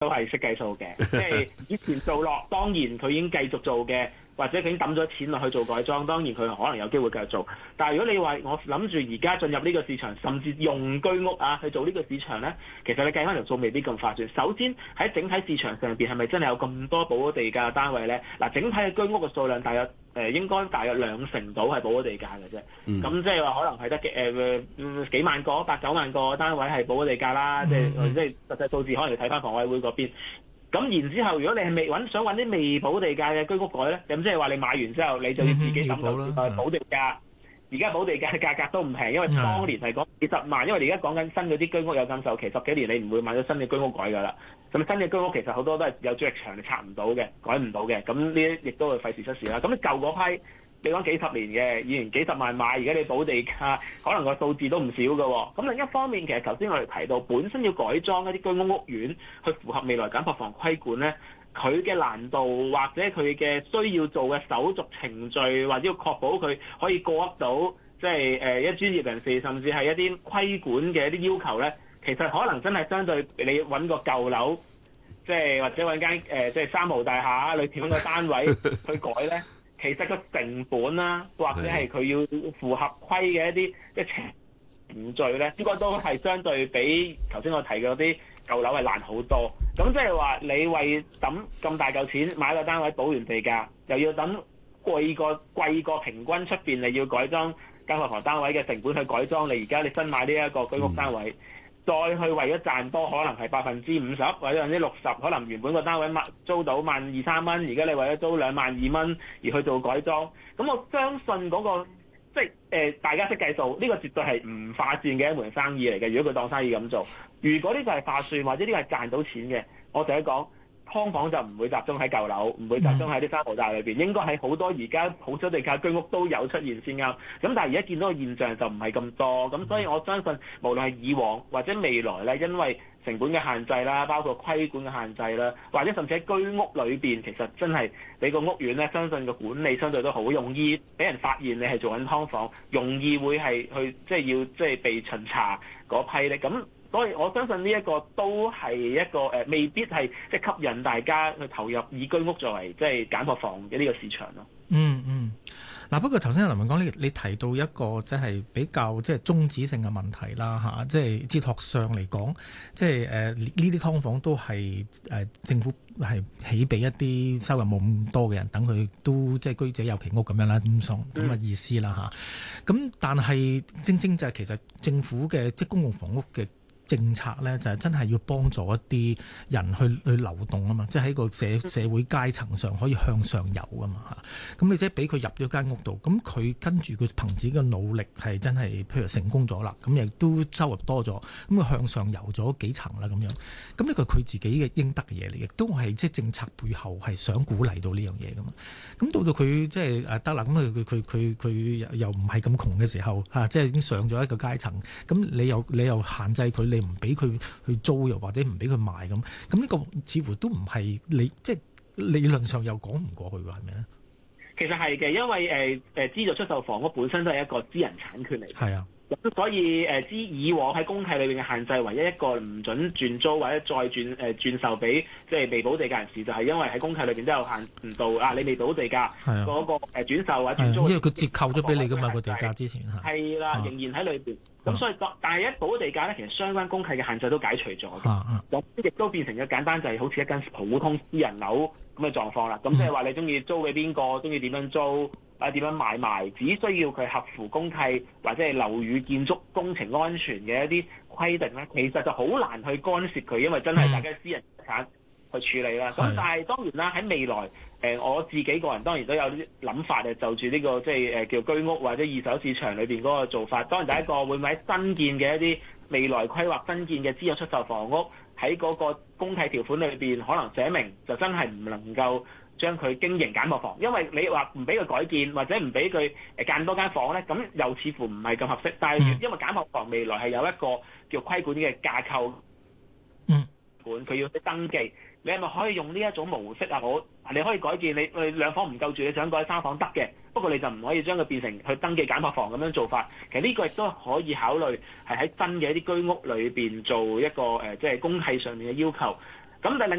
都係識計數嘅，即係以前做落，當然佢已經繼續做嘅，或者佢已經抌咗錢落去做改裝，當然佢可能有機會繼續做。但係如果你話我諗住而家進入呢個市場，甚至用居屋去做呢個市場咧，其實你計翻條數未必咁划算。首先喺整體市場上邊係咪真係有咁多補咗地價嘅單位咧？嗱，整體嘅居屋嘅數量大約應該大約2成到係補咗地價嘅啫。咁即係話可能係得幾萬個、8-9萬個單位係補咗地價啦。即係實際數字可能要睇翻房委會嗰邊。咁然之後，如果你係想揾啲未補地價嘅居屋改咧，咁即係話你買完之後，你就要自己抌頭補地價。而家補地價嘅價格都唔平，因為當年係講幾十萬，因為你而家講緊新嗰啲居屋有禁售期10幾年，你唔會買到新嘅居屋改㗎啦。咁新嘅居屋其實好多都係有主力牆，你拆唔到嘅，改唔到嘅。咁呢啲亦都會費事出事啦。咁你舊嗰批，你講幾十年嘅，以前幾十萬買，而家你補地價，可能個數字都唔少㗎喎。咁另一方面，其實頭先我哋提到，本身要改裝一啲居屋屋苑去符合未來減破房規管咧，佢嘅難度或者佢嘅需要做嘅手續程序，或者要確保佢可以過得到，即係一專業人士，甚至係一啲規管嘅一啲要求咧，其實可能真係相對你揾個舊樓，即係或者揾間即係3號大廈裏邊揾個單位去改咧。其實個成本啦，或者係佢要符合規嘅一啲即係程序咧，應該都係相對比頭先我提嘅嗰啲舊樓係難好多。咁即係話你為抌咁大嚿錢買個單位補完地價，又要等貴過平均出邊你要改裝間學房單位嘅成本去改裝你而家你新買呢一個居屋單位。再去為咗賺多，可能係50%或者60%，可能原本個單位租到12000-13000蚊，而家你為咗租22000蚊而去做改裝，咁我相信嗰個即係大家識計數，呢個絕對係唔划算嘅一門生意嚟嘅。如果佢當生意咁做，如果呢個係划算或者呢個係賺到錢嘅，我就係講。劏房就唔會集中喺舊樓，唔會集中喺啲3號大裏邊，應該係好多而家好多地價居屋都有出現先啱。咁但係而家見到嘅現象就唔係咁多，咁所以我相信無論係以往或者未來咧，因為成本嘅限制啦，包括規管嘅限制啦，或者甚至喺居屋裏邊，其實真係你個屋苑咧，相信個管理相對都好容易俾人發現你係做緊劏房，容易會係去即係要即係被巡查嗰批咧咁。所以我相信呢一個都係一個未必係即係吸引大家去投入以居屋作為即係減破房嘅呢個市場咯。 嗱，不過頭先林文江你提到一個即係比較即係宗旨性嘅問題啦嚇，即係哲學上嚟講，即係呢啲劏房都係政府係起俾一啲收入冇咁多嘅人，等佢都即係居者有其屋咁樣啦，咁嘅意思啦嚇。咁但係正就係其實政府嘅即係公共房屋嘅政策咧，就係真係要幫助一啲人去流動啊嘛，即係喺個社會階層上可以向上游啊嘛嚇。咁你即係俾佢入咗間屋度，咁佢跟住佢憑自己嘅努力係真係譬如成功咗啦，咁亦都收入多咗，咁佢向上游咗幾層啦咁樣。咁呢個係佢自己嘅應得嘅嘢嚟，亦都係即係政策背後係想鼓勵到呢樣嘢噶嘛。咁到佢即係得啦，咁佢又唔係咁窮嘅時候嚇，即係已經上咗一個階層，咁你又限制佢，你唔俾佢去租，又或者唔俾佢賣咁，呢個似乎都唔係你即係理論上又講唔過去㗎，係咪咧？ 其實係嘅，因為資助出售房屋本身都係一個私人產權嚟嘅。係啊。咁所以以往喺公契裏邊嘅限制，唯一一個唔準轉租或者再轉售俾即係未補地價人士，就係因為喺公契裏邊都有限度啊！你未補地價嗰個轉售或者轉租，因為佢折扣咗俾你㗎嘛，個地價之前係啦，仍然喺裏邊。咁所以但係一補地價咧，其實相關公契嘅限制都解除咗嘅。咁亦都變成咗簡單，就係好似一間普通私人樓咁嘅狀況啦。咁即係話你中意租俾邊個，中意點樣租。點樣買賣，只需要佢合乎公契或者係樓宇建築工程安全嘅一啲規定咧，其實就好難去干涉佢，因為真係大家私人資產去處理啦。咁但係當然啦，喺未來我自己個人當然都有啲諗法嘅，就住呢個即係叫居屋或者二手市場裏邊嗰個做法。當然第一個會唔會喺新建嘅一啲未來規劃新建嘅資助出售房屋喺嗰個公契條款裏邊可能寫明就真係唔能夠將佢經營減破房，因為你話唔俾佢改建或者唔俾佢間多間房咧，咁又似乎唔係咁合適。但係因為減破房未來係有一個叫規管嘅架構，佢要登記，你係咪可以用呢一種模式啊？你可以改建，你兩房唔夠住，你想改3房得嘅，不過你就唔可以將佢變成去登記減破房咁樣做法。其實呢個亦都可以考慮係喺新嘅一啲居屋裏邊做一個即係公契上面嘅要求。 咁但係另